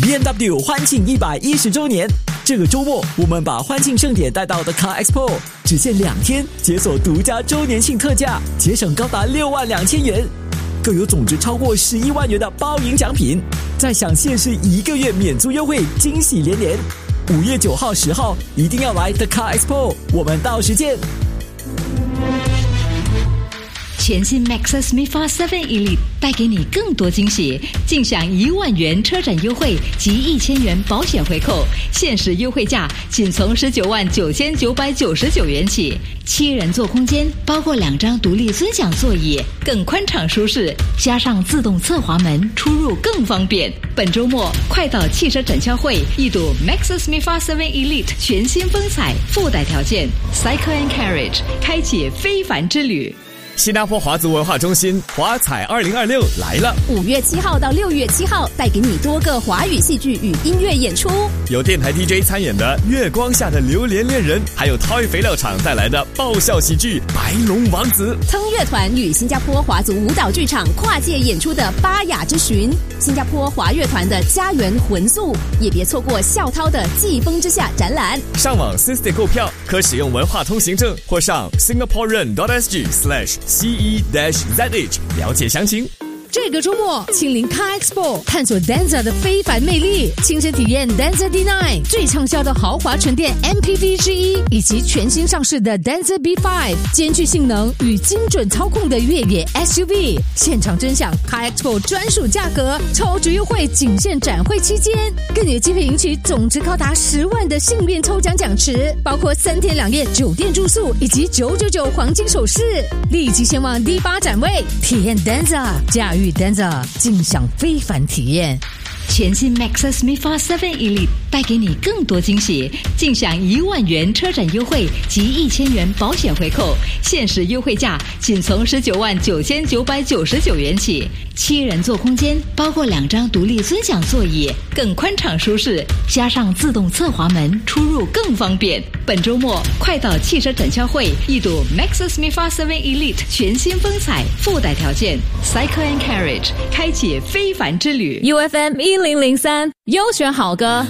BMW 欢庆110周年，这个周末我们把欢庆盛典带到 The Car Expo， 只限2天，解锁独家周年庆特价，节省高达62000元，更有总值超过11万元的包赢奖品，再享限时1个月免租优惠，惊喜连连。5月9号、10号一定要来 The Car Expo， 我们到时见。 全新 Maxus MIFA 7 Elite 带给你更多惊喜，尽享1万元车展优惠及1000元保险回扣，限时优惠价仅从199999元起。7人座空间，包括2张独立尊享座椅，更宽敞舒适，加上自动侧滑门，出入更方便。本周末快到汽车展销会一睹 Maxus MIFA 7 Elite 全新风采，附带条件 Cycle and Carriage 开启非凡之旅。 新加坡华族文化中心华彩2026来了 ，5月7号到6月7号，带给你多个华语戏剧与音乐演出， 有电台 DJ 参演的《月光下的榴莲恋人》，还有 Toy 肥料厂带来的爆笑喜剧《白龙王子》。 腾乐团与新加坡华族舞蹈剧场跨界演出的《巴雅之寻》，新加坡华乐团的《家园魂宿》，也别错过校涛的《季风之下》展览。 上网 System 购票，可使用文化通行证或上 singaporean.sg/CE-ZH 了解详情。 这个周末，亲临 Car Expo 探索 Denza 的非凡魅力，亲身体验 Denza D9 最畅销的豪华纯电 MPV 之一，以及全新上市的 Denza B5 兼具性能与精准操控的越野 SUV。现场真享 Car Expo 专属价格，超值优惠仅限展会期间，更有机会赢取总值高达10万的幸运抽奖奖池，包括3天2夜酒店住宿以及999黄金首饰。立即前往 D8 展位，体验 Denza， 驾驭Denza， 尽享非凡体验。 全新 Maxus MIFA 7 Elite 带给你更多惊喜，尽享1万元车展优惠及1000元保险回扣，限时优惠价仅从199999元起。7人座空间，包括2张独立尊享座椅，更宽敞舒适，加上自动侧滑门，出入更方便。本周末快到汽车展销会一睹 Maxus MIFA 7 Elite 全新风采，附带条件 Cycle and Carriage 开启非凡之旅。 UFM 1003优选好歌。